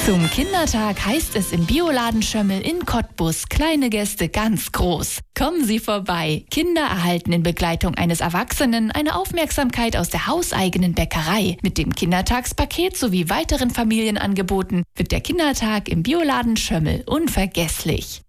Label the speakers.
Speaker 1: Zum Kindertag heißt es im Bioladen Schömmel in Cottbus: kleine Gäste ganz groß. Kommen Sie vorbei. Kinder erhalten in Begleitung eines Erwachsenen eine Aufmerksamkeit aus der hauseigenen Bäckerei. Mit dem Kindertagspaket sowie weiteren Familienangeboten wird der Kindertag im Bioladen Schömmel unvergesslich.